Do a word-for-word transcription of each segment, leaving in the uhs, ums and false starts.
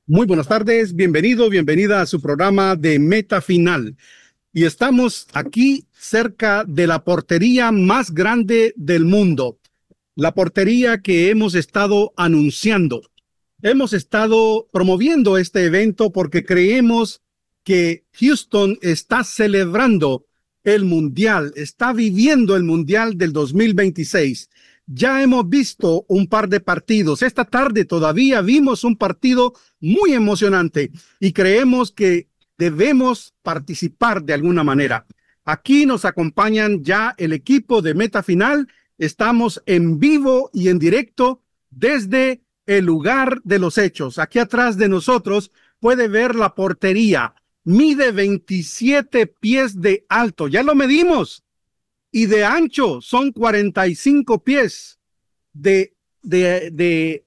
Muy buenas tardes, bienvenido, bienvenida a su programa de Meta Final. Y estamos aquí cerca de la portería más grande del mundo, la portería que hemos estado anunciando. Hemos estado promoviendo este evento porque creemos que Houston está celebrando el Mundial, está viviendo el Mundial del dos mil veintiséis. Ya hemos visto un par de partidos. Esta tarde todavía vimos un partido muy emocionante y creemos que debemos participar de alguna manera. Aquí nos acompañan ya el equipo de Meta Final. Estamos en vivo y en directo desde el lugar de los hechos. Aquí atrás de nosotros puede ver la portería. Mide veintisiete pies de alto. Ya lo medimos. Y de ancho son cuarenta y cinco pies. De, de, de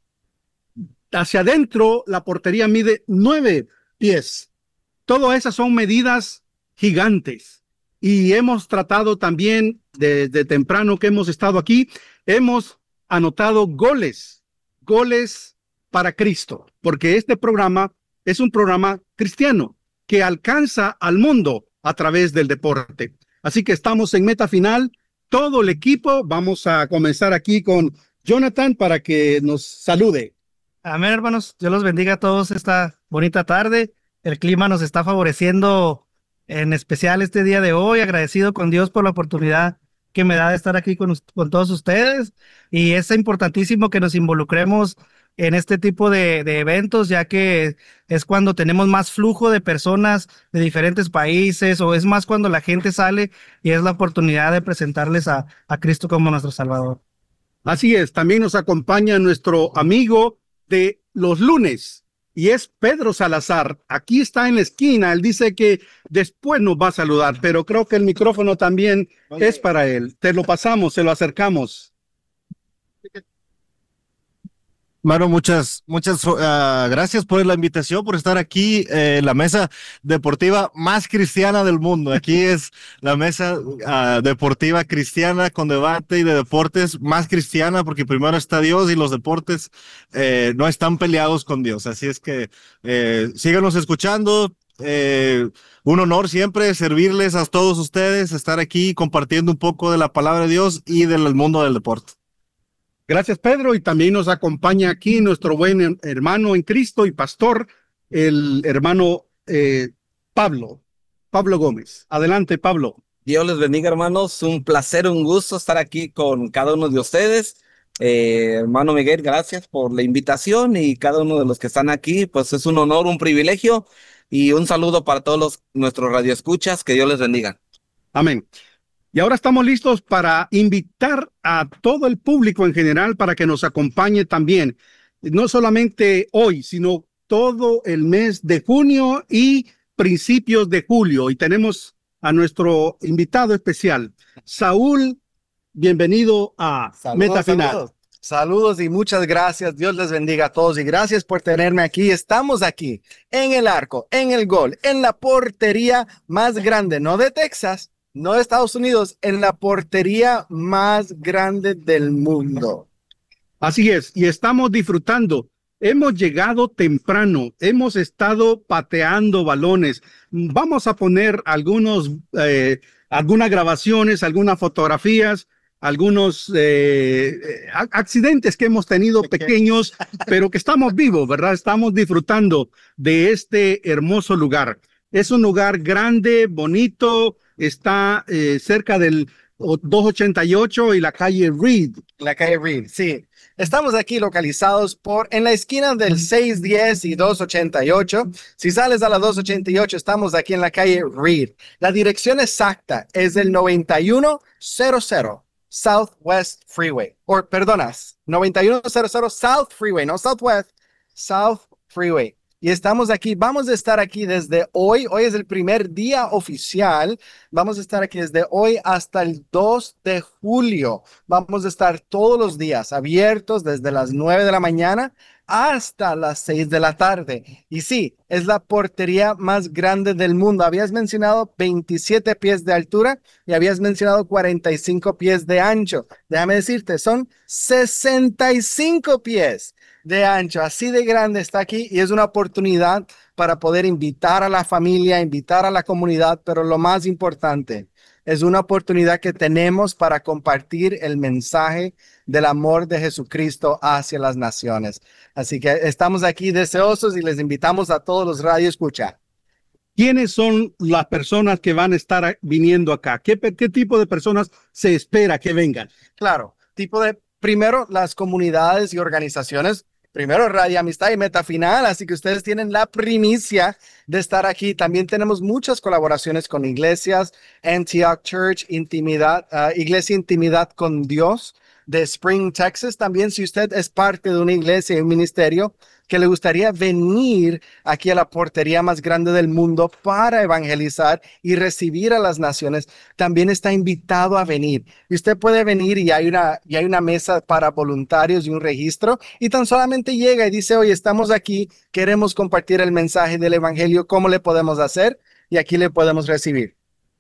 hacia adentro, la portería mide nueve pies. Todas esas son medidas gigantes. Y hemos tratado también, desde temprano que hemos estado aquí, hemos anotado goles, goles para Cristo, porque este programa es un programa cristiano que alcanza al mundo a través del deporte. Así que estamos en Meta Final, todo el equipo. Vamos a comenzar aquí con Jonathan para que nos salude. Amén, hermanos. Dios los bendiga a todos esta bonita tarde. El clima nos está favoreciendo en especial este día de hoy. Agradecido con Dios por la oportunidad que me da de estar aquí con, con todos ustedes. Y es importantísimo que nos involucremos en este tipo de, de eventos, ya que es cuando tenemos más flujo de personas de diferentes países, o es más cuando la gente sale y es la oportunidad de presentarles a, a Cristo como nuestro Salvador. Así es, también nos acompaña nuestro amigo de los lunes y es Pedro Salazar. Aquí está en la esquina. Él dice que después nos va a saludar, pero creo que el micrófono también Oye. es para él. Te lo pasamos, se lo acercamos. Mano, muchas, muchas uh, gracias por la invitación, por estar aquí eh, en la mesa deportiva más cristiana del mundo. Aquí es la mesa uh, deportiva cristiana con debate y de deportes más cristiana, porque primero está Dios y los deportes eh, no están peleados con Dios. Así es que eh, síganos escuchando. Eh, un honor siempre servirles a todos ustedes, estar aquí compartiendo un poco de la palabra de Dios y del mundo del deporte. Gracias, Pedro. Y también nos acompaña aquí nuestro buen hermano en Cristo y pastor, el hermano eh, Pablo, Pablo Gómez. Adelante, Pablo. Dios les bendiga, hermanos. Un placer, un gusto estar aquí con cada uno de ustedes. Eh, hermano Miguel, gracias por la invitación, y cada uno de los que están aquí, pues es un honor, un privilegio, y un saludo para todos los, nuestros radioescuchas. Que Dios les bendiga. Amén. Y ahora estamos listos para invitar a todo el público en general para que nos acompañe también, no solamente hoy, sino todo el mes de junio y principios de julio. Y tenemos a nuestro invitado especial, Saúl. Bienvenido a Saludos, Meta Final. Saludos. Saludos y muchas gracias. Dios les bendiga a todos y gracias por tenerme aquí. Estamos aquí en el arco, en el gol, en la portería más grande, no de Texas, no de Estados Unidos, en la portería más grande del mundo. Así es, y estamos disfrutando. Hemos llegado temprano, hemos estado pateando balones. Vamos a poner algunos, eh, algunas grabaciones, algunas fotografías, algunos eh, accidentes que hemos tenido pequeños, pero que estamos vivos, ¿verdad? Estamos disfrutando de este hermoso lugar. Es un lugar grande, bonito, está eh, cerca del dos ochenta y ocho y la calle Reed. La calle Reed, sí. Estamos aquí localizados por en la esquina del seiscientos diez y doscientos ochenta y ocho. Si sales a la doscientos ochenta y ocho, estamos aquí en la calle Reed. La dirección exacta es el noventa y uno cero cero Southwest Freeway. O, perdonas, noventa y uno cero cero South Freeway, no Southwest, South Freeway. Y estamos aquí, vamos a estar aquí desde hoy. Hoy es el primer día oficial. Vamos a estar aquí desde hoy hasta el dos de julio. Vamos a estar todos los días abiertos desde las nueve de la mañana hasta las seis de la tarde. Y sí, es la portería más grande del mundo. Habías mencionado veintisiete pies de altura y habías mencionado cuarenta y cinco pies de ancho. Déjame decirte, son sesenta y cinco pies. de ancho, así de grande está aquí y es una oportunidad para poder invitar a la familia, invitar a la comunidad, pero lo más importante, es una oportunidad que tenemos para compartir el mensaje del amor de Jesucristo hacia las naciones. Así que estamos aquí deseosos y les invitamos a todos los radioescuchas. ¿Quiénes son las personas que van a estar viniendo acá? ¿Qué, qué tipo de personas se espera que vengan? Claro, tipo de, primero las comunidades y organizaciones, primero Radio Amistad y Meta Final, así que ustedes tienen la primicia de estar aquí. También tenemos muchas colaboraciones con iglesias, Antioch Church, Intimidad, uh, Iglesia Intimidad con Dios de Spring, Texas. También si usted es parte de una iglesia y un ministerio que le gustaría venir aquí a la portería más grande del mundo para evangelizar y recibir a las naciones, también está invitado a venir. Y usted puede venir y hay una, y hay una mesa para voluntarios y un registro y tan solamente llega y dice, oye, estamos aquí, queremos compartir el mensaje del evangelio, ¿cómo le podemos hacer? Y aquí le podemos recibir.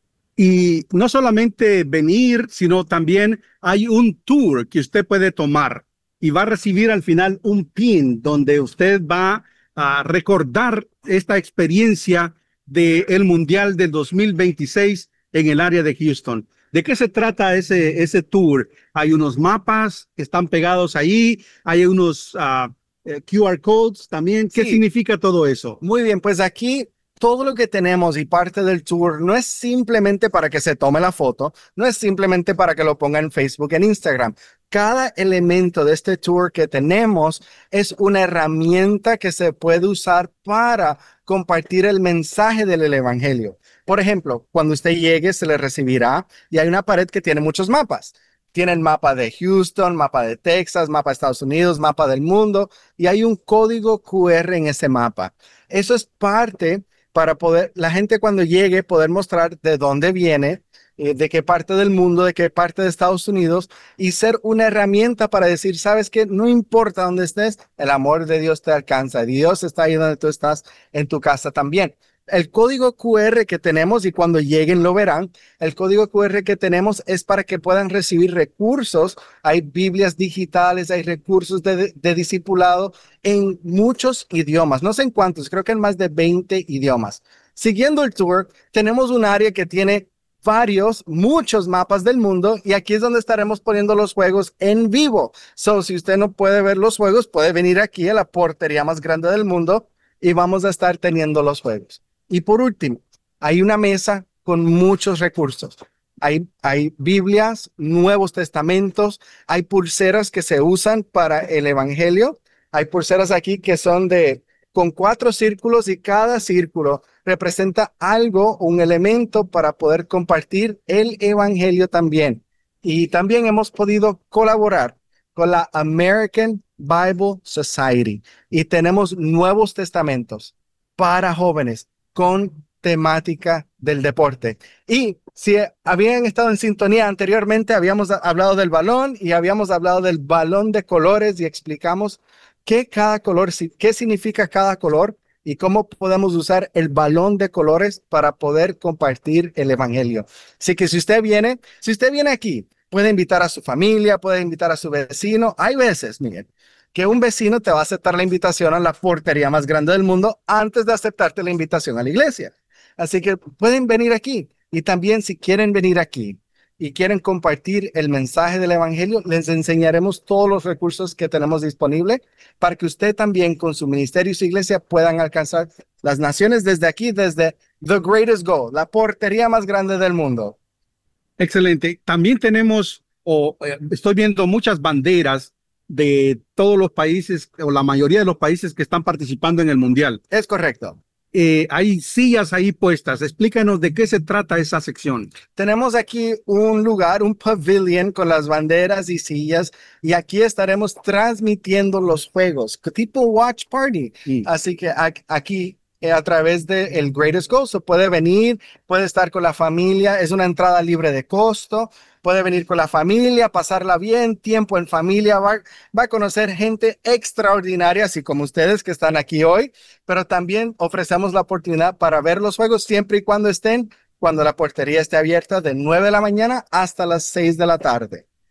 Y no solamente venir, sino también hay un tour que usted puede tomar y va a recibir al final un pin donde usted va a recordar esta experiencia del Mundial del dos mil veintiséis en el área de Houston. ¿De qué se trata ese, ese tour? Hay unos mapas que están pegados ahí, hay unos uh, Q R codes también. ¿Qué Sí. significa todo eso? Muy bien, pues aquí todo lo que tenemos y parte del tour no es simplemente para que se tome la foto, no es simplemente para que lo ponga en Facebook, en Instagram. Cada elemento de este tour que tenemos es una herramienta que se puede usar para compartir el mensaje del evangelio. Por ejemplo, cuando usted llegue se le recibirá y hay una pared que tiene muchos mapas. Tiene el mapa de Houston, mapa de Texas, mapa de Estados Unidos, mapa del mundo y hay un código Q R en ese mapa. Eso es parte para poder, la gente cuando llegue, poder mostrar de dónde viene, eh, de qué parte del mundo, de qué parte de Estados Unidos y ser una herramienta para decir, sabes que no importa dónde estés, el amor de Dios te alcanza. Dios está ahí donde tú estás, en tu casa también. El código Q R que tenemos, y cuando lleguen lo verán, el código Q R que tenemos es para que puedan recibir recursos. Hay Biblias digitales, hay recursos de, de, de discipulado en muchos idiomas. No sé en cuántos, creo que en más de veinte idiomas. Siguiendo el tour, tenemos un área que tiene varios, muchos mapas del mundo y aquí es donde estaremos poniendo los juegos en vivo. So, si usted no puede ver los juegos, puede venir aquí a la portería más grande del mundo y vamos a estar teniendo los juegos. Y por último, hay una mesa con muchos recursos. Hay, hay Biblias, Nuevos Testamentos, hay pulseras que se usan para el Evangelio. Hay pulseras aquí que son de con cuatro círculos y cada círculo representa algo, un elemento para poder compartir el Evangelio también. Y también hemos podido colaborar con la American Bible Society y tenemos Nuevos Testamentos para jóvenes con temática del deporte. Y si habían estado en sintonía anteriormente, habíamos hablado del balón y habíamos hablado del balón de colores y explicamos qué cada color, qué significa cada color y cómo podemos usar el balón de colores para poder compartir el evangelio. Así que si usted viene, si usted viene aquí, puede invitar a su familia, puede invitar a su vecino. Hay veces, Miguel, que un vecino te va a aceptar la invitación a la portería más grande del mundo antes de aceptarte la invitación a la iglesia. Así que pueden venir aquí. Y también si quieren venir aquí y quieren compartir el mensaje del evangelio, les enseñaremos todos los recursos que tenemos disponibles para que usted también con su ministerio y su iglesia puedan alcanzar las naciones desde aquí, desde The Greatest Goal, la portería más grande del mundo. Excelente. También tenemos, o eh, estoy viendo muchas banderas de todos los países o la mayoría de los países que están participando en el Mundial. Es correcto. Eh, hay sillas ahí puestas. Explícanos de qué se trata esa sección. Tenemos aquí un lugar, un pavilion con las banderas y sillas y aquí estaremos transmitiendo los juegos, tipo watch party. Mm. Así que aquí a través de el Greatest Goal se puede venir, puede estar con la familia, es una entrada libre de costo. Puede venir con la familia, pasarla bien, tiempo en familia, va, va a conocer gente extraordinaria, así como ustedes que están aquí hoy, pero también ofrecemos la oportunidad para ver los juegos siempre y cuando estén, cuando la portería esté abierta de nueve de la mañana hasta las seis de la tarde.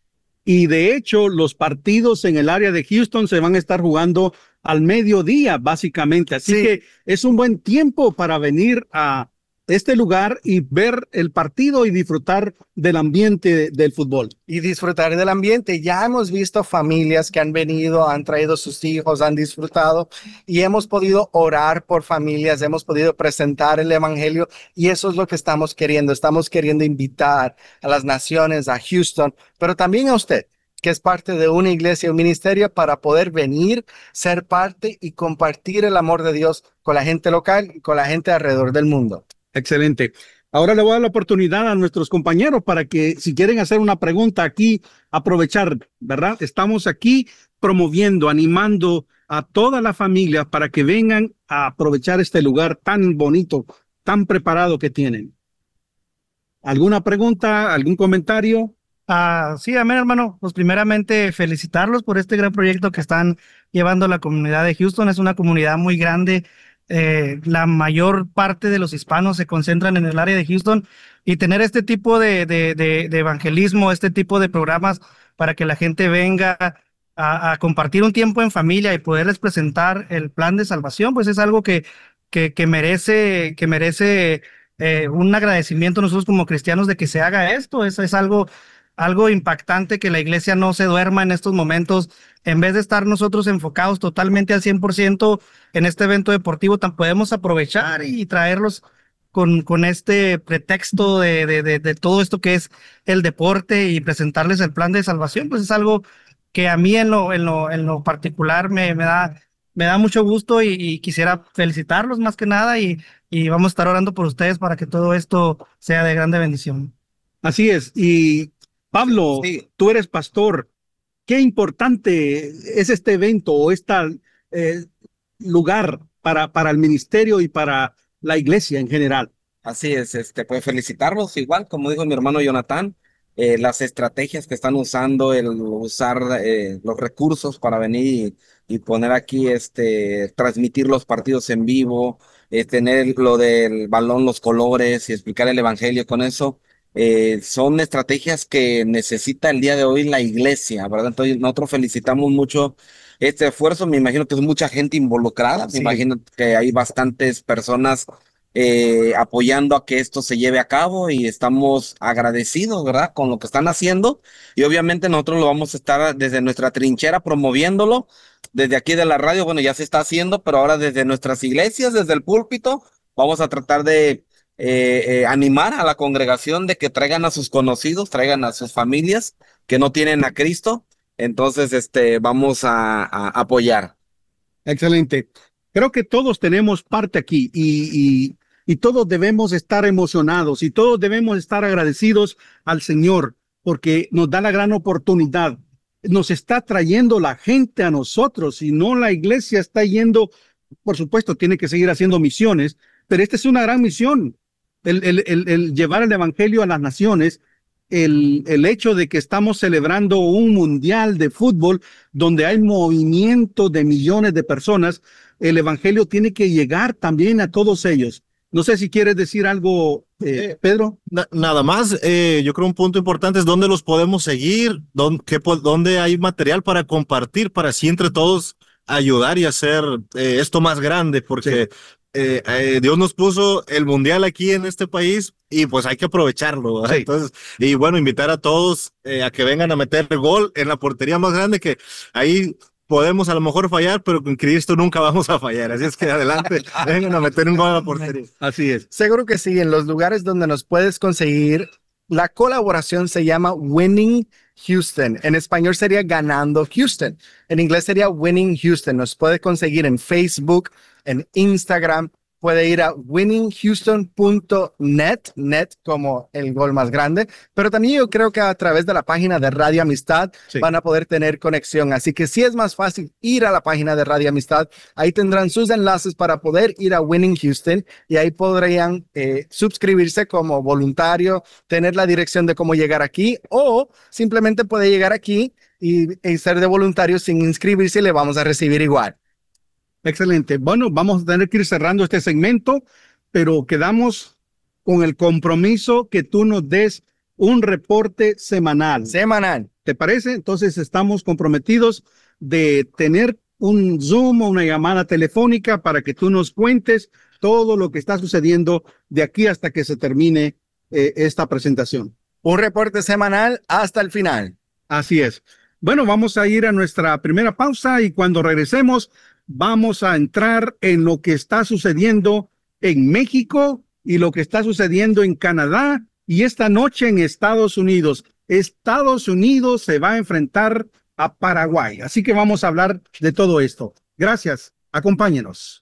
Y de hecho, los partidos en el área de Houston se van a estar jugando al mediodía, básicamente. Así Sí. que es un buen tiempo para venir a este lugar y ver el partido y disfrutar del ambiente del fútbol. Y disfrutar del ambiente. Ya hemos visto familias que han venido, han traído sus hijos, han disfrutado y hemos podido orar por familias, hemos podido presentar el evangelio y eso es lo que estamos queriendo. Estamos queriendo invitar a las naciones, a Houston, pero también a usted, que es parte de una iglesia, un ministerio, para poder venir, ser parte y compartir el amor de Dios con la gente local y con la gente alrededor del mundo. Excelente. Ahora le voy a dar la oportunidad a nuestros compañeros para que si quieren hacer una pregunta aquí, aprovechar, ¿verdad? Estamos aquí promoviendo, animando a todas las familias para que vengan a aprovechar este lugar tan bonito, tan preparado que tienen. ¿Alguna pregunta? ¿Algún comentario? Ah, sí, amén, hermano. Pues primeramente felicitarlos por este gran proyecto que están llevando a la comunidad de Houston. Es una comunidad muy grande. Eh, la mayor parte de los hispanos se concentran en el área de Houston y tener este tipo de, de, de, de evangelismo, este tipo de programas para que la gente venga a, a compartir un tiempo en familia y poderles presentar el plan de salvación, pues es algo que, que, que merece, que merece eh, un agradecimiento nosotros como cristianos de que se haga esto. Es, es algo algo impactante que la iglesia no se duerma en estos momentos. En vez de estar nosotros enfocados totalmente al cien por ciento en este evento deportivo, tan podemos aprovechar y traerlos con, con este pretexto de, de, de, de todo esto que es el deporte y presentarles el plan de salvación. Pues es algo que a mí en lo, en lo, en lo particular me, me, da, me da mucho gusto y, y quisiera felicitarlos más que nada y, y vamos a estar orando por ustedes para que todo esto sea de grande bendición. Así es. Y Pablo, Sí. tú eres pastor. Qué importante es este evento o este eh, lugar para, para el ministerio y para la iglesia en general. Así es, este, pues felicitarlos igual, como dijo mi hermano Jonathan, eh, las estrategias que están usando, el usar eh, los recursos para venir y, y poner aquí, este, transmitir los partidos en vivo, eh, tener lo del balón, los colores y explicar el evangelio con eso. Eh, son estrategias que necesita el día de hoy la iglesia, ¿verdad? Entonces nosotros felicitamos mucho este esfuerzo. Me imagino que es mucha gente involucrada, me Sí. imagino que hay bastantes personas eh, apoyando a que esto se lleve a cabo y estamos agradecidos, ¿verdad? Con lo que están haciendo y obviamente nosotros lo vamos a estar desde nuestra trinchera promoviéndolo, desde aquí de la radio, bueno, ya se está haciendo, pero ahora desde nuestras iglesias, desde el púlpito, vamos a tratar de eh, eh, animar a la congregación de que traigan a sus conocidos, traigan a sus familias que no tienen a Cristo, entonces este, vamos a, a apoyar. Excelente. Creo que todos tenemos parte aquí y, y, y todos debemos estar emocionados y todos debemos estar agradecidos al Señor porque nos da la gran oportunidad. Nos está trayendo la gente a nosotros y no la iglesia está yendo, por supuesto, tiene que seguir haciendo misiones, pero esta es una gran misión, el, el, el, el llevar el evangelio a las naciones. El, el hecho de que estamos celebrando un mundial de fútbol donde hay movimiento de millones de personas, el evangelio tiene que llegar también a todos ellos. No sé si quieres decir algo, eh, Pedro. Na- nada más, eh, yo creo un punto importante es dónde los podemos seguir, dónde, qué po- dónde hay material para compartir, para así entre todos ayudar y hacer eh, esto más grande, porque eh, eh, Dios nos puso el mundial aquí en este país y pues hay que aprovecharlo, ¿verdad? Sí. Entonces, y bueno, invitar a todos eh, a que vengan a meter gol en la portería más grande, que ahí podemos a lo mejor fallar, pero con Cristo nunca vamos a fallar. Así es que adelante, vengan a meter un gol a la portería. Así es. Seguro que sí, en los lugares donde nos puedes conseguir, la colaboración se llama Winning Houston. En español sería Ganando Houston. En inglés sería Winning Houston. Nos puede conseguir en Facebook, en Instagram. Puede ir a winning houston punto net, net como el gol más grande, pero también yo creo que a través de la página de Radio Amistad Sí. van a poder tener conexión. Así que sí es más fácil ir a la página de Radio Amistad. Ahí tendrán sus enlaces para poder ir a Winning Houston y ahí podrían eh, suscribirse como voluntario, tener la dirección de cómo llegar aquí o simplemente puede llegar aquí y, y ser de voluntario sin inscribirse y le vamos a recibir igual. Excelente. Bueno, vamos a tener que ir cerrando este segmento, pero quedamos con el compromiso que tú nos des un reporte semanal. Semanal. ¿Te parece? Entonces estamos comprometidos de tener un Zoom o una llamada telefónica para que tú nos cuentes todo lo que está sucediendo de aquí hasta que se termine eh, esta presentación. Un reporte semanal hasta el final. Así es. Bueno, vamos a ir a nuestra primera pausa y cuando regresemos vamos a entrar en lo que está sucediendo en México y lo que está sucediendo en Canadá y esta noche en Estados Unidos. Estados Unidos se va a enfrentar a Paraguay. Así que vamos a hablar de todo esto. Gracias. Acompáñenos.